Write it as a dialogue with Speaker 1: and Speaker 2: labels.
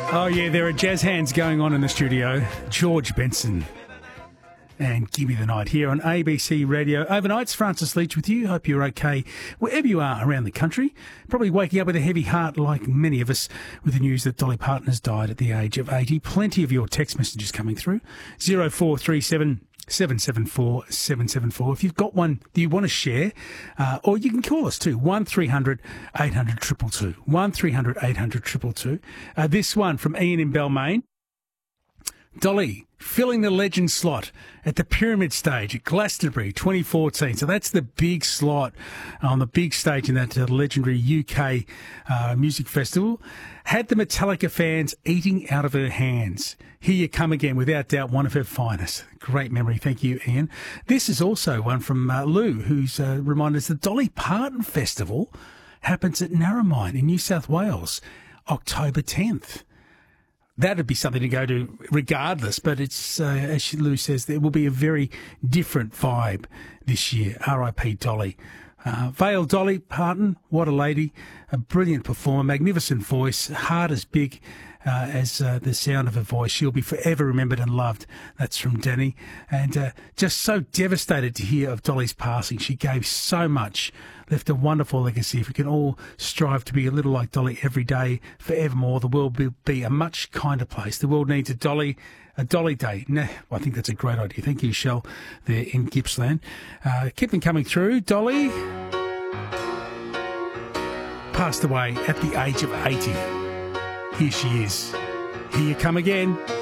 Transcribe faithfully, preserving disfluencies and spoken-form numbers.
Speaker 1: Oh, yeah, there are jazz hands going on in the studio. George Benson and Gimme the Night here on A B C Radio. Overnight's Francis Leach with you. Hope you're okay wherever you are around the country. Probably waking up with a heavy heart like many of us with the news that Dolly Parton has died at the age of eighty. Plenty of your text messages coming through. zero four three seven seven seven four seven seven four. If you've got one that you want to share, uh, or you can call us too, one three hundred eight hundred two two two. one three hundred eight hundred two two two. Uh, this one from Ian in Balmain. Dolly filling the legend slot at the Pyramid Stage at Glastonbury twenty fourteen. So that's the big slot on the big stage in that uh, legendary U K uh, music festival. Had the Metallica fans eating out of her hands. Here you come again, without doubt, one of her finest. Great memory. Thank you, Ian. This is also one from uh, Lou, who's uh, reminded us the Dolly Parton Festival happens at Narromine in New South Wales, October tenth. That'd be something to go to regardless, but it's, uh, as Lou says, there will be a very different vibe this year. R I P Dolly. Uh, Vale Dolly Parton, what a lady, a brilliant performer, magnificent voice, heart as big uh, as uh, the sound of her voice. She'll be forever remembered and loved. That's from Danny. And uh, just so devastated to hear of Dolly's passing. She gave so much, left a wonderful legacy. If we can all strive to be a little like Dolly every day, forevermore, the world will be a much kinder place. The world needs a Dolly, a Dolly Day. Nah, I think that's a great idea. Thank you, Shell, there in Gippsland. Uh, keep them coming through. Dolly passed away at the age of eighty. Here she is. Here you come again.